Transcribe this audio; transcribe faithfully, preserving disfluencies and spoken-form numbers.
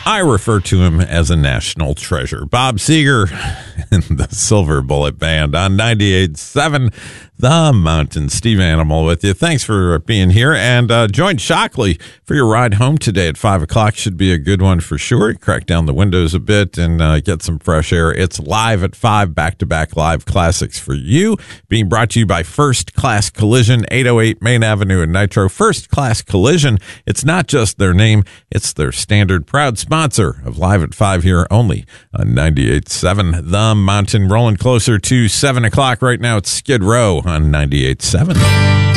I refer to him as a national treasure. Bob Seger and the Silver Bullet Band on ninety-eight point seven The Mountain. Steve Animal with you. Thanks for being here. And uh, join Shockley for your ride home today at five o'clock. Should be a good one for sure. Crack down the windows a bit and uh, get some fresh air. It's live at five, back-to-back live classics for you. Being brought to you by First Class Collision, eight oh eight Main Avenue in Nitro. First Class Collision. It's not just their name, it's their standard. Proud sponsor of Live at five here only on ninety-eight point seven The Mountain. Rolling closer to seven o'clock right now. It's Skid Row on ninety-eight point seven.